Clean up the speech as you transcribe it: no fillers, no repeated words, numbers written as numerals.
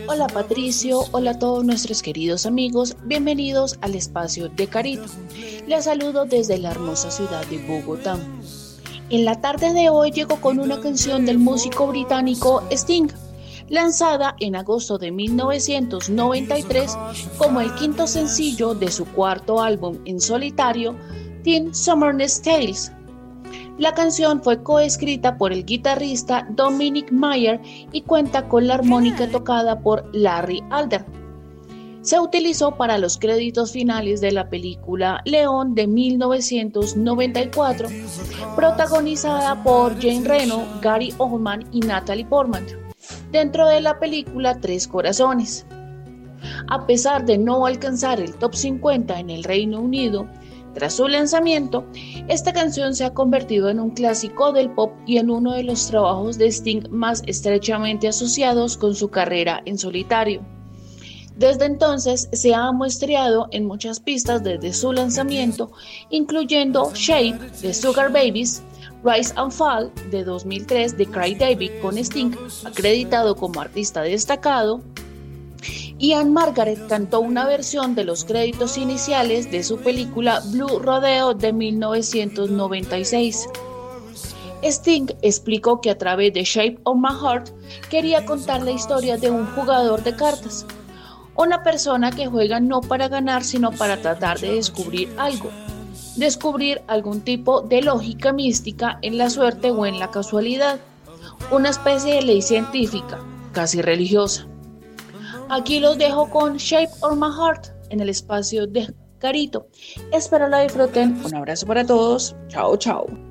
Hola Patricio, hola a todos nuestros queridos amigos, bienvenidos al espacio de Carito. Les saludo desde la hermosa ciudad de Bogotá. En la tarde de hoy llego con una canción del músico británico Sting, lanzada en agosto de 1993 como el quinto sencillo de su cuarto álbum en solitario, Teen Summer's Tales. La canción fue coescrita por el guitarrista Dominic Mayer y cuenta con la armónica tocada por Larry Alder. Se utilizó para los créditos finales de la película León de 1994, protagonizada por Jane Reno, Gary Oldman y Natalie Portman, dentro de la película Tres Corazones. A pesar de no alcanzar el top 50 en el Reino Unido, tras su lanzamiento, esta canción se ha convertido en un clásico del pop y en uno de los trabajos de Sting más estrechamente asociados con su carrera en solitario. Desde entonces se ha muestreado en muchas pistas desde su lanzamiento, incluyendo Shape de Sugar Babies, Rise and Fall de 2003 de Cry David con Sting, acreditado como artista destacado. Ian Margaret cantó una versión de los créditos iniciales de su película Blue Rodeo de 1996. Sting explicó que a través de Shape of My Heart quería contar la historia de un jugador de cartas, una persona que juega no para ganar sino para tratar de descubrir algún tipo de lógica mística en la suerte o en la casualidad, una especie de ley científica, casi religiosa. Aquí los dejo con Shape of My Heart en el espacio de Carito. Espero la disfruten. Un abrazo para todos. Chao, chao.